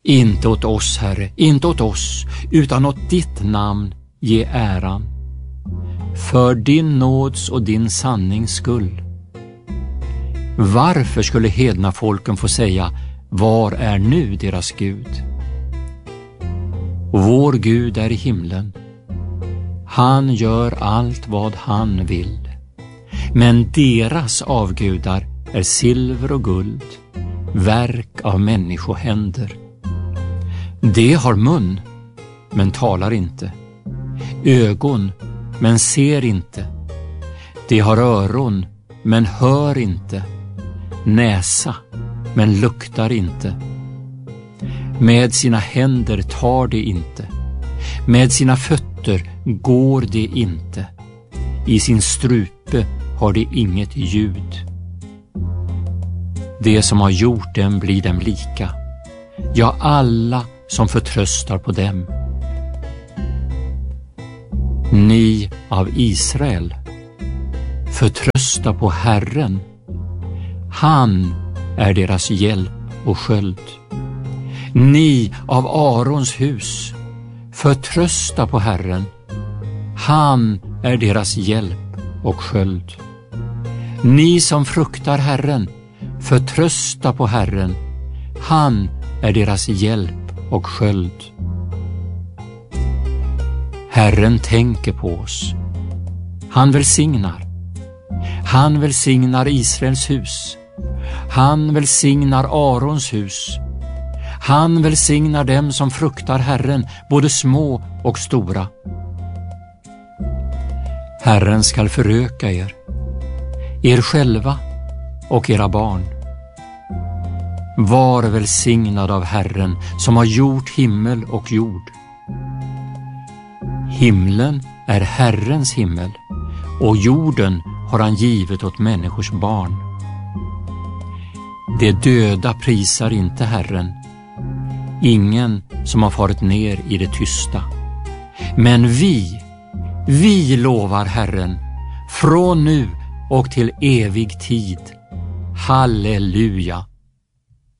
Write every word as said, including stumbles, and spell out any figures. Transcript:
Inte åt oss, Herre, inte åt oss, utan åt ditt namn ge äran. För din nåds och din sannings skull. Varför skulle hedna folken få säga, var är nu deras Gud? Vår Gud är i himlen. Han gör allt vad han vill. Men deras avgudar är silver och guld, verk av människohänder. De har mun, men talar inte. Ögon, men ser inte. De har öron, men hör inte. Näsa, men luktar inte. Med sina händer tar de inte. Med sina fötter går de inte. I sin strupe har de inget ljud. Det som har gjort dem blir dem lika. Ja, alla som förtröstar på dem. Ni av Israel, förtrösta på Herren. Han är deras hjälp och sköld. Ni av Arons hus, förtrösta på Herren. Han är deras hjälp och sköld. Ni som fruktar Herren, förtrösta på Herren. Han är deras hjälp och sköld. Herren tänker på oss. Han välsignar. Han välsignar Israels hus. Han välsignar Arons hus. Han välsignar dem som fruktar Herren, både små och stora. Herren skall föröka er, er själva och era barn. Var välsignad av Herren som har gjort himmel och jord. Himlen är Herrens himmel, och jorden har han givit åt människors barn. De döda prisar inte Herren, ingen som har farit ner i det tysta. Men vi, vi lovar Herren, från nu och till evig tid. Halleluja!